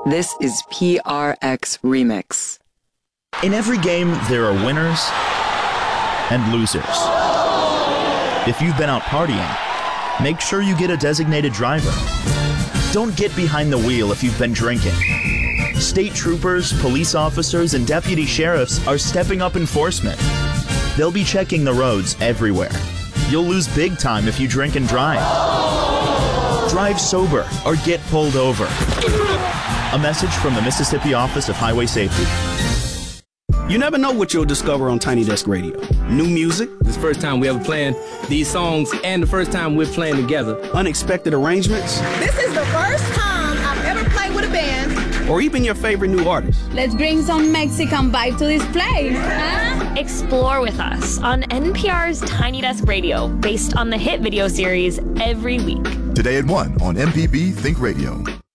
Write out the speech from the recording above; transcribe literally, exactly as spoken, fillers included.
This is P R X Remix. In every game, there are winners and losers. If you've been out partying, make sure you get a designated driver. Don't get behind the wheel if you've been drinking. State troopers, police officers, and deputy sheriffs are stepping up enforcement. They'll be checking the roads everywhere. You'll lose big time if you drink and drive. Drive sober or get pulled over. A message from the Mississippi Office of Highway Safety. You never know what you'll discover on Tiny Desk Radio. New music. This is the first time we ever playing these songs and the first time we're playing together. Unexpected arrangements. This is the first time I've ever played with a band. Or even your favorite new artist. Let's bring some Mexican vibe to this place, huh? Explore with us on N P R's Tiny Desk Radio, based on the hit video series Every Week. Today at one on M P B Think Radio.